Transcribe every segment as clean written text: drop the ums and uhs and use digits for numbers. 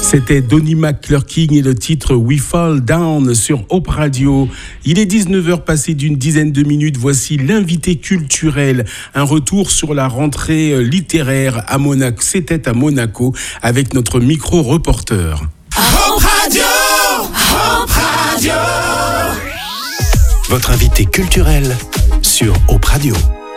C'était Donnie McClurkin et le titre We Fall Down sur Hope Radio. Il est 19h passé d'une dizaine de minutes. Voici l'invité culturel. Un retour sur la rentrée littéraire à Monaco. C'était à Monaco avec notre micro-reporter. Hope Radio! Hope Radio! Votre invité culturel sur Hope Radio.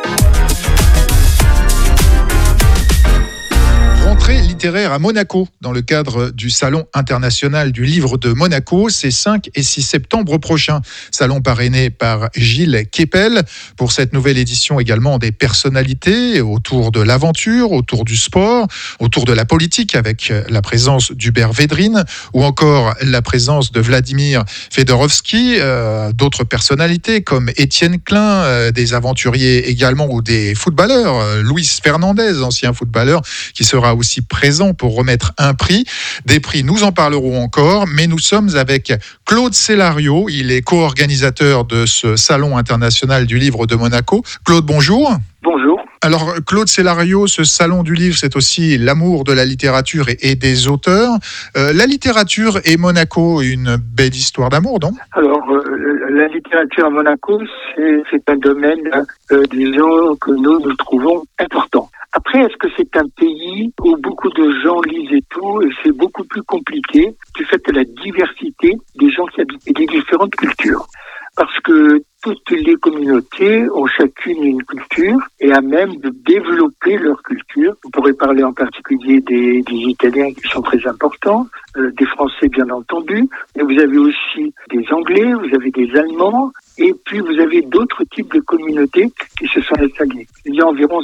Rentrée littéraire à Monaco, dans le cadre du Salon international du livre de Monaco, c'est 5 et 6 septembre prochains. Salon parrainé par Gilles Kepel. Pour cette nouvelle édition également, des personnalités autour de l'aventure, autour du sport, autour de la politique avec la présence d'Hubert Védrine ou encore la présence de Vladimir Fedorovski. D'autres personnalités comme Étienne Klein, des aventuriers également ou des footballeurs. Luis Fernandez, ancien footballeur, qui sera aussi présent pour remettre un prix. Des prix, nous en parlerons encore, mais nous sommes avec Claude Cellario. Il est co-organisateur de ce Salon international du livre de Monaco. Claude, bonjour. Bonjour. Alors, Claude Cellario, ce salon du livre, c'est aussi l'amour de la littérature et des auteurs. La littérature et Monaco, une belle histoire d'amour, non ? Alors, la littérature à Monaco, c'est un domaine, disons, que nous trouvons important. Après, est-ce que c'est un pays où beaucoup de gens lisent et tout, et c'est beaucoup plus compliqué du fait de la diversité des gens qui habitent et des différentes cultures. Parce que toutes les communautés ont chacune une culture et à même de développer leur culture. On pourrait parler en particulier des Italiens qui sont très importants, des Français bien entendu, mais vous avez aussi des Anglais, vous avez des Allemands, et puis vous avez d'autres types de communautés qui se sont installées. Il y a environ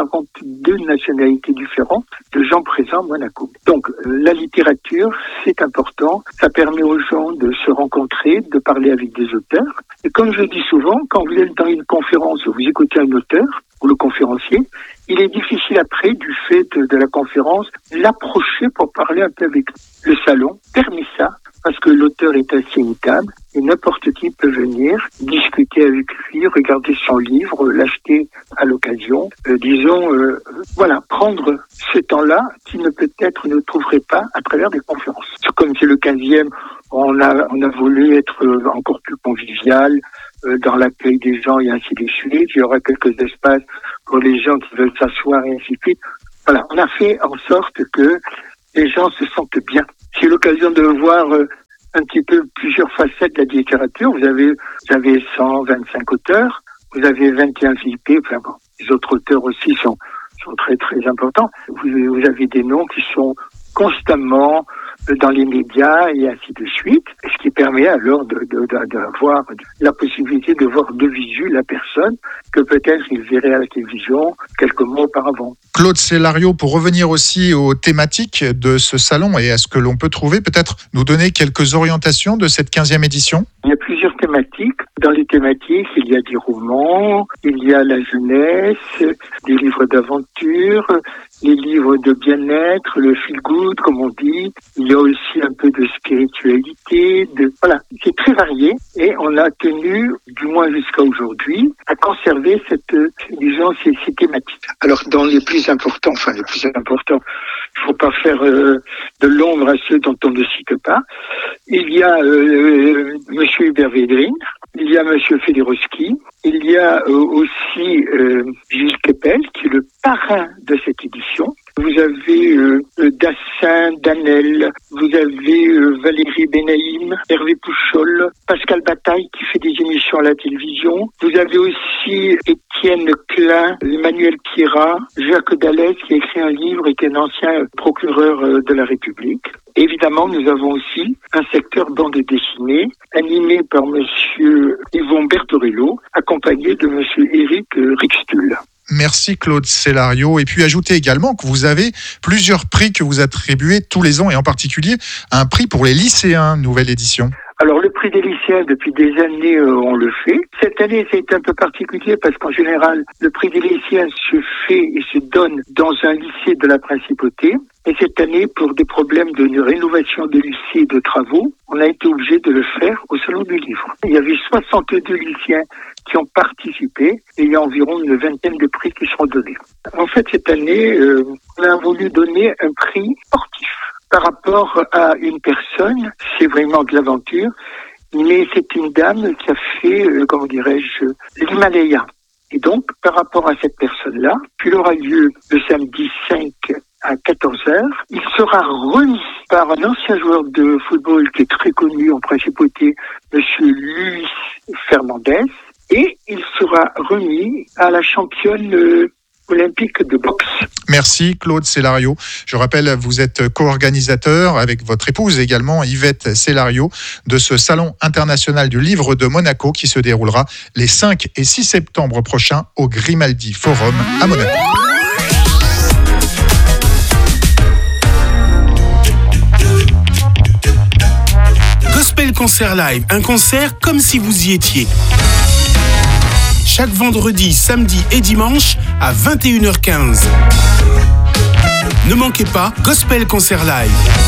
142 nationalités différentes de gens présents à Monaco. Donc la littérature, c'est important, ça permet aux gens de se rencontrer, de parler avec des auteurs. Et comme je dis souvent, quand vous êtes dans une conférence où vous écoutez un auteur ou le conférencier, il est difficile après, du fait de la conférence, l'approcher pour parler un peu avec lui. Le salon permet ça, parce que l'auteur est assis à une table et n'importe qui peut venir discuter avec lui, regarder son livre, l'acheter à l'occasion. Voilà, prendre ce temps-là qui peut-être ne trouverait pas à travers des conférences. Comme c'est le 15e, on a voulu être encore plus convivial dans l'accueil des gens et ainsi de suite. Il y aura quelques espaces pour les gens qui veulent s'asseoir et ainsi de suite. Voilà, on a fait en sorte que les gens se sentent bien. C'est l'occasion de voir un petit peu plusieurs facettes de la littérature. Vous avez 125 auteurs, vous avez 21 VIP, enfin bon, les autres auteurs aussi sont très très importants. Vous avez des noms qui sont constamment dans les médias et ainsi de suite, ce qui permet alors d'avoir la possibilité de voir de visu la personne que peut-être il verrait à la télévision quelques mois auparavant. Claude Cellario, pour revenir aussi aux thématiques de ce salon et à ce que l'on peut trouver, peut-être nous donner quelques orientations de cette 15e édition ? Il y a plusieurs thématiques. Dans les thématiques, il y a des romans, il y a la jeunesse, des livres d'aventure, les livres de bien-être, le feel-good, comme on dit. Il y a aussi un peu de spiritualité. Voilà, c'est très varié et on a tenu, du moins jusqu'à aujourd'hui, à conserver ces thématiques. Alors, dans les plus importants, il ne faut pas faire de l'ombre à ceux dont on ne cite pas. Il y a Monsieur Hubert Védrine, il y a Monsieur Fedorovski, il y a aussi Gilles Kepel, qui est le parrain de cette édition. Vous avez Dassin, Danel, vous avez Valérie Benaïm, Hervé Pouchol, Pascal Bataille qui fait des émissions à la télévision. Vous avez aussi Étienne Klein, Emmanuel Pierrat, Jacques Dallès qui a écrit un livre et qui est un ancien procureur de la République. Évidemment, nous avons aussi un secteur bande dessinée animé par Monsieur Yvon Bertorello, accompagné de Monsieur Éric Rixtul. Merci Claude Cellario. Et puis ajoutez également que vous avez plusieurs prix que vous attribuez tous les ans et en particulier un prix pour les lycéens, nouvelle édition. Alors le prix des lycéens, depuis des années, on le fait. Cette année, c'est un peu particulier parce qu'en général, le prix des lycéens se fait et se donne dans un lycée de la Principauté. Et cette année, pour des problèmes de rénovation de lycées et de travaux, on a été obligé de le faire au Salon du Livre. Il y avait 62 lycéens qui ont participé et il y a environ une vingtaine de prix qui seront donnés. En fait, cette année, on a voulu donner un prix sportif par rapport à une personne. C'est vraiment de l'aventure, mais c'est une dame qui a fait, l'Himalaya. Et donc, par rapport à cette personne-là, puis il aura lieu le samedi 5 à 14h. Il sera remis par un ancien joueur de football qui est très connu en principauté, monsieur Luis Fernandez, et il sera remis à la championne olympique de boxe. Merci Claude Célario. Je rappelle, vous êtes co-organisateur avec votre épouse également, Yvette Célario, de ce Salon international du livre de Monaco qui se déroulera les 5 et 6 septembre prochains au Grimaldi Forum à Monaco. Gospel Concert Live, un concert comme si vous y étiez. Chaque vendredi, samedi et dimanche à 21h15. Ne manquez pas Gospel Concert Live.